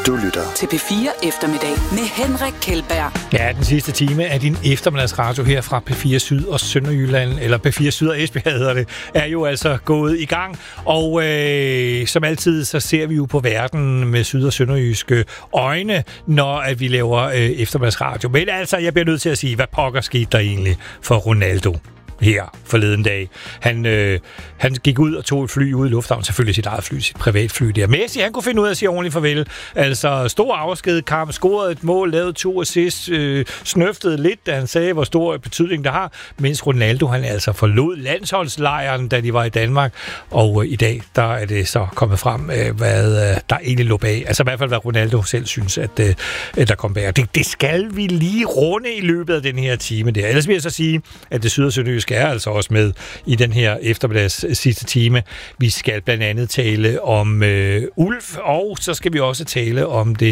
Du lytter til P4 Eftermiddag med Henrik Kjeldberg. Ja, den sidste time af din eftermiddagsradio her fra P4 Syd og Sønderjylland, eller P4 Syd og Esbjerg hedder det, er jo altså gået i gang. Og som altid, så ser vi jo på verden med syd- og sønderjyske øjne, når at vi laver eftermiddagsradio. Men altså, jeg bliver nødt til at sige, hvad pokker skete der egentlig for Ronaldo her forleden dag. Han gik ud og tog et fly ude i lufthavnen, selvfølgelig sit eget fly, sit privatfly der. Messi, han kunne finde ud af at sige ordentligt farvel. Altså, stor afskedkamp, scorede et mål, lavede 2 assists, snøftede lidt, da han sagde, hvor stor betydning det har, mens Ronaldo, han altså forlod landsholdslejren, da de var i Danmark, og i dag, der er det så kommet frem, hvad der egentlig lå bag. Altså i hvert fald, hvad Ronaldo selv synes, at der kom bag. Det skal vi lige runde i løbet af den her time der. Ellers vil jeg så sige, at det syd- og sønderjyske er altså også med i den her eftermiddags sidste time. Vi skal blandt andet tale om Ulf, og så skal vi også tale om det